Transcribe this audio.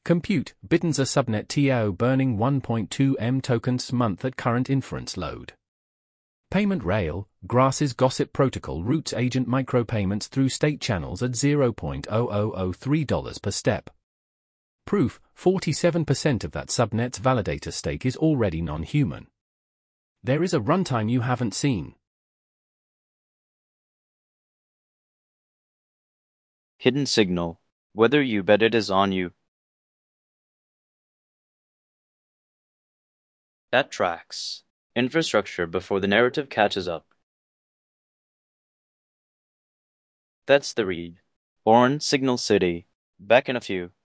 Compute, Bitten's a subnet TAO burning 1.2 M tokens month at current inference load. Payment rail, Grass's gossip protocol routes agent micropayments through state channels at $0.0003 per step. Proof, 47% of that subnet's validator stake is already non-human. There is a runtime you haven't seen. Hidden signal, whether you bet it is on you. That tracks. Infrastructure before the narrative catches up. That's the read. Oran, Signal City. Back in a few.